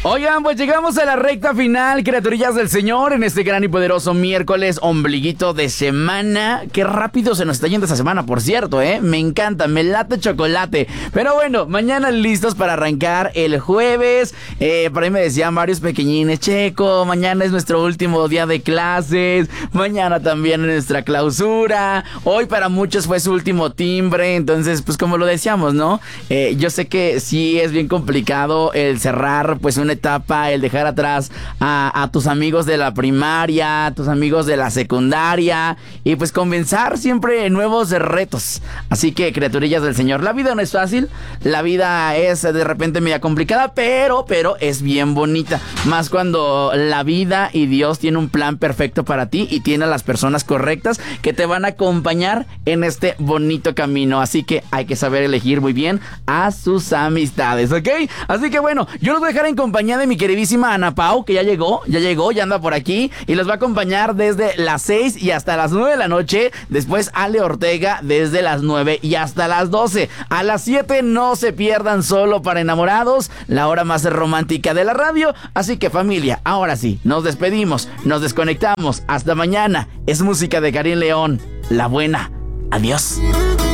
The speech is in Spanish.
Oigan, pues llegamos a la recta final, criaturillas del Señor, en este gran y poderoso miércoles, ombliguito de semana. Qué rápido se nos está yendo esta semana, por cierto, me encanta, me late chocolate. Pero bueno, mañana listos para arrancar el jueves. Por ahí me decían varios pequeñines: Checo, mañana es nuestro último día de clases, mañana también es nuestra clausura. Hoy para muchos fue su último timbre, entonces pues como lo decíamos, ¿no? Yo sé que sí es bien complicado el cerrar pues una etapa, el dejar atrás a tus amigos de la primaria, a tus amigos de la secundaria, y pues comenzar siempre nuevos retos. Así que, criaturillas del Señor, la vida no es fácil, la vida es de repente media complicada, pero es bien bonita, más cuando la vida y Dios tiene un plan perfecto para ti y tiene a las personas correctas que te van a acompañar en este bonito camino. Así que hay que saber elegir muy bien a sus amistades, ¿ok? Así que bueno, yo los voy a dejar en compañía de mi queridísima Ana Pau, que ya llegó, ya anda por aquí y los va a acompañar desde las 6 y hasta las 9 de la noche. Después Ale Ortega desde las 9 y hasta las 12. A las 7 no se pierdan Solo para Enamorados, la hora más romántica de la radio. Así que, familia, ahora sí, nos despedimos, nos desconectamos. Hasta mañana. Es música de Karim León, la buena. Adiós.